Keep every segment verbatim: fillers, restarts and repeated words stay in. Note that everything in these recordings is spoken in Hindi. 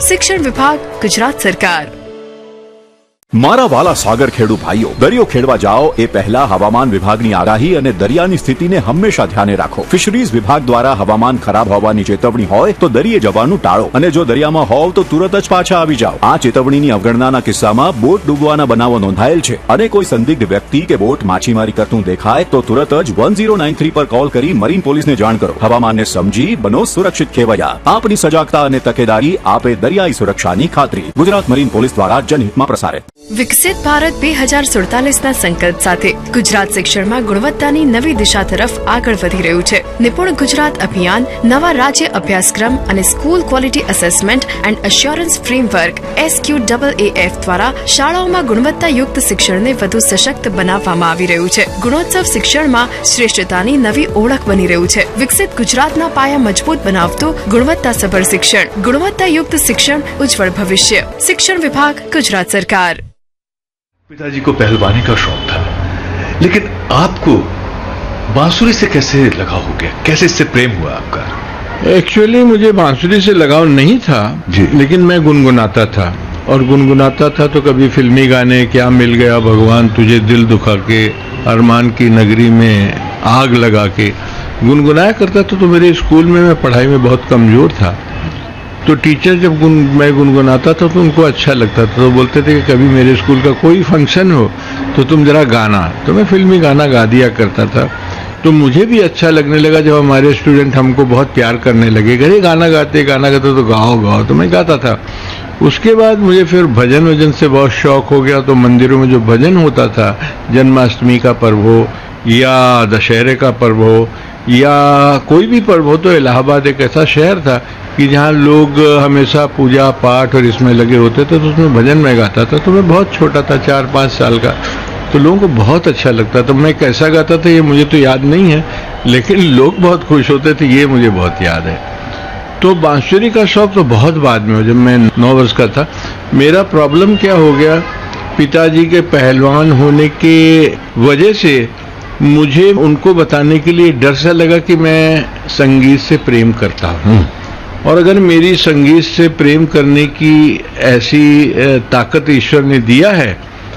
શિક્ષણ વિભાગ, ગુજરાત સરકાર। મારા વાલા સાગર ખેડૂ ભાઈઓ, દરિયો ખેડવા જાઓ એ પહેલા હવામાન વિભાગની આગાહી અને દરિયાની સ્થિતિને હંમેશા ધ્યાને રાખો। ફિશરીઝ વિભાગ દ્વારા હવામાન ખરાબ હોવાની ચેતવણી હોય તો દરિયે જવાનું ટાળો અને જો દરિયામાં હોવ તો તુરત જ પાછા આવી જાઓ। આ ચેતવણીની અવગણનાના કિસ્સામાં બોટ ડૂબવાના બનાવો નોંધાયેલ છે અને કોઈ સંદિગ્ધ વ્યક્તિ કે બોટ માછીમારી કરતું દેખાય તો તુરત જ વન ઝીરો નાઇન થ્રી પર કોલ કરી મરીન પોલીસને જાણ કરો। હવામાનને સમજી બનો સુરક્ષિત ખેવૈયા। આપની સજાગતા અને તકેદારી આપે દરિયાઈ સુરક્ષાની ખાતરી। ગુજરાત મરીન પોલીસ દ્વારા જનહિતમાં પ્રસારિત। વિકસિત ભારત બે હજાર સુડતાલીસ ના સંકલ્પ સાથે ગુજરાત શિક્ષણમાં ગુણવત્તાની નવી દિશા તરફ આગળ વધી રહ્યું છે। નિપુણ ગુજરાત અભિયાન નવા રાજ્ય અભ્યાસક્રમ અને school quality assessment and assurance framework S Q double A F દ્વારા શાળાઓમાં ગુણવત્તાયુક્ત શિક્ષણને વધુ સશક્ત બનાવવામાં આવી રહ્યું છે। ગુણોત્સવ શિક્ષણમાં શ્રેષ્ઠતાની નવી ઓળખ બની રહ્યું છે। વિકસિત ગુજરાતના પાયા મજબૂત બનાવતું ગુણવત્તાસભર શિક્ષણ, ગુણવત્તાયુક્ત શિક્ષણ, ઉજ્જવળ ભવિષ્ય। શિક્ષણ વિભાગ, ગુજરાત सरकार। पिताजी को पहलवानी का शौक था, लेकिन आपको बांसुरी से कैसे लगाव हो गया? कैसे इससे प्रेम हुआ आपका? एक्चुअली मुझे बांसुरी से लगाव नहीं था, लेकिन मैं गुनगुनाता था और गुनगुनाता था तो कभी फिल्मी गाने, क्या मिल गया भगवान तुझे दिल दुखा के, अरमान की नगरी में आग लगा के गुनगुनाया करता था। तो मेरे स्कूल में मैं पढ़ाई में बहुत कमजोर था, तो टीचर जब गुन मैं गुनगुनाता था तो उनको अच्छा लगता था। तो बोलते थे कि कभी मेरे स्कूल का कोई फंक्शन हो तो तुम जरा गाना। तो मैं फिल्मी गाना गा दिया करता था। तो मुझे भी अच्छा लगने लगा जब हमारे स्टूडेंट हमको बहुत प्यार करने लगे, अरे गाना गाते गाना गाते तो गाओ गाओ, तो मैं गाता था। उसके बाद मुझे फिर भजन वजन से बहुत शौक हो गया। तो मंदिरों में जो भजन होता था, जन्माष्टमी का पर्व हो या दशहरे का पर्व हो या कोई भी पर्व हो, तो इलाहाबाद एक ऐसा शहर था कि जहाँ लोग हमेशा पूजा पाठ और इसमें लगे होते थे। तो उसमें भजन में गाता था। तो मैं बहुत छोटा था, चार पाँच साल का, तो लोगों को बहुत अच्छा लगता था। मैं कैसा गाता था ये मुझे तो याद नहीं है, लेकिन लोग बहुत खुश होते थे, ये मुझे बहुत याद है। तो बांसुरी का शौक तो बहुत बाद में, जब मैं नौ वर्ष का था। मेरा प्रॉब्लम क्या हो गया, पिताजी के पहलवान होने के वजह से मुझे उनको बताने के लिए डर सा लगा कि मैं संगीत से प्रेम करता हूँ, और अगर मेरी संगीत से प्रेम करने की ऐसी ताकत ईश्वर ने दिया है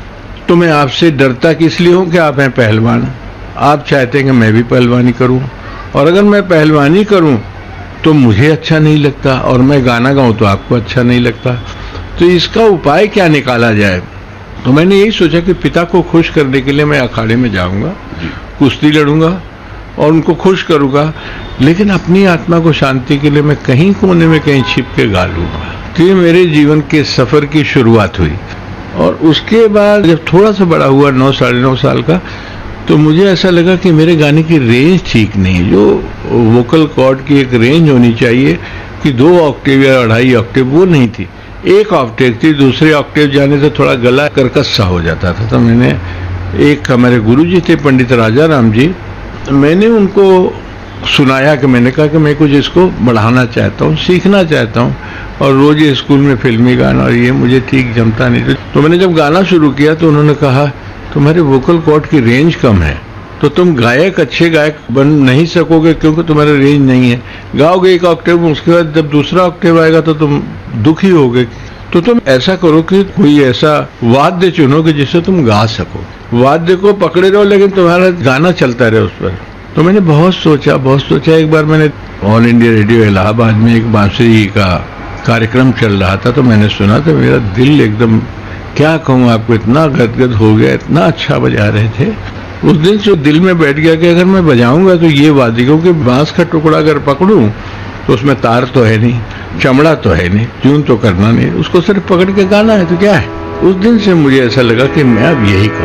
तो मैं आपसे डरता किस लिए हूँ कि आप हैं पहलवान, आप चाहते हैं कि मैं भी पहलवानी करूँ, और अगर मैं पहलवानी करूँ तो मुझे अच्छा नहीं लगता, और मैं गाना गाऊँ तो आपको अच्छा नहीं लगता। तो इसका उपाय क्या निकाला जाए? तो मैंने यही सोचा कि पिता को खुश करने के लिए मैं अखाड़े में जाऊंगा, कुश्ती लड़ूंगा और उनको खुश करूंगा, लेकिन अपनी आत्मा को शांति के लिए मैं कहीं कोने में कहीं छिप के गा लूंगा। तो ये मेरे जीवन के सफर की शुरुआत हुई। और उसके बाद जब थोड़ा सा बड़ा हुआ, नौ साढ़े नौ साल का, तो मुझे ऐसा लगा कि मेरे गाने की रेंज ठीक नहीं है। जो वोकल कॉर्ड की एक रेंज होनी चाहिए कि दो ऑक्टेव या अढ़ाई ऑक्टेव, वो नहीं थी। एक ऑक्टेव थी, दूसरे ऑक्टेव जाने से थोड़ा गला कर्कश सा हो जाता था। तो मैंने एक हमारे गुरुजी थे पंडित राजा राम जी, मैंने उनको सुनाया कि मैंने कहा कि मैं कुछ इसको बढ़ाना चाहता हूँ, सीखना चाहता हूँ, और रोज ये स्कूल में फिल्मी गाना और ये मुझे ठीक जमता नहीं। तो मैंने जब गाना शुरू किया तो उन्होंने कहा तुम्हारे वोकल कॉर्ड की रेंज कम है, तो तुम गायक अच्छे गायक बन नहीं सकोगे क्योंकि तुम्हारा रेंज नहीं है। गाओगे एक ऑक्टेव, उसके बाद जब दूसरा ऑक्टेव आएगा तो तुम दुखी होगे। तो तुम ऐसा करो कि कोई ऐसा वाद्य चुनो कि जिससे तुम गा सको। वाद्य को पकड़े रहो लेकिन तुम्हारा गाना चलता रहे उस पर। तो मैंने बहुत सोचा बहुत सोचा एक बार मैंने ऑल इंडिया रेडियो इलाहाबाद में एक बांसुरी का कार्यक्रम चल रहा था, तो मैंने सुना तो मेरा दिल एकदम, क्या कहूँ आपको, इतना गदगद हो गया, इतना अच्छा बजा रहे थे। उस दिन से दिल में बैठ गया कि अगर मैं बजाऊंगा तो ये वाद्य, क्योंकि बांस का टुकड़ा अगर पकड़ूं तो उसमें तार तो है नहीं, चमड़ा तो है नहीं, ट्यून तो करना नहीं, उसको सिर्फ पकड़ के गाना है, तो क्या है। उस दिन से मुझे ऐसा लगा कि मैं अब यही करूँ।